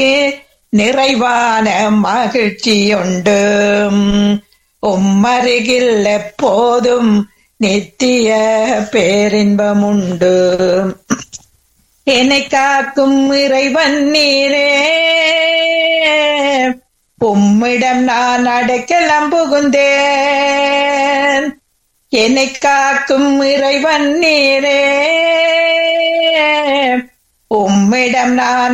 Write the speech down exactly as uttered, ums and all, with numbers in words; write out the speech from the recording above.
நிறைவான மகிழ்ச்சியுண்டு. உம்மருகில் எப்போதும் நித்திய பேரின்பமுண்டு. என்னை காக்கும் இறைவன் நீரே, உம்மிடம் நான் அடைக்கலம் புகுந்தேன். என்னை காக்கும் இறைவன் நீரே, உம்மிடம் நான்